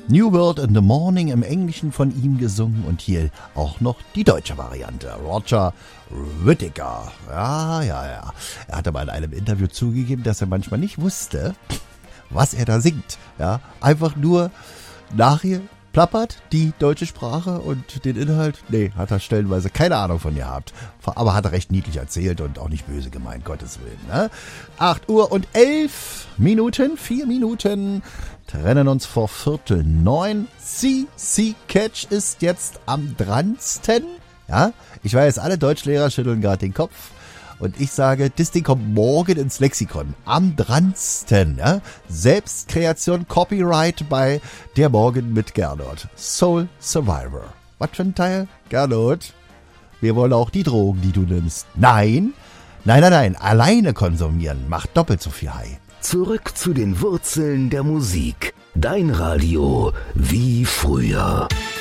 New World in the Morning im Englischen von ihm gesungen und hier auch noch die deutsche Variante. Roger Whittaker. Ja. Er hat aber in einem Interview zugegeben, dass er manchmal nicht wusste, was er da singt. Ja, einfach nur nachher plappert die deutsche Sprache und den Inhalt, hat er stellenweise keine Ahnung von gehabt. Aber hat er recht niedlich erzählt und auch nicht böse gemeint, Gottes Willen. Ne? 8 Uhr und 11 Minuten, 4 Minuten trennen uns vor 8:45. CC Catch ist jetzt am dransten. Ja, ich weiß, alle Deutschlehrer schütteln gerade den Kopf. Und ich sage, das Ding kommt morgen ins Lexikon. Am dransten. Ja? Selbstkreation, Copyright bei Der Morgen mit Gernot. Soul Survivor. Was für ein Teil? Gernot, wir wollen auch die Drogen, die du nimmst. Nein. Alleine konsumieren macht doppelt so viel High. Zurück zu den Wurzeln der Musik. Dein Radio wie früher.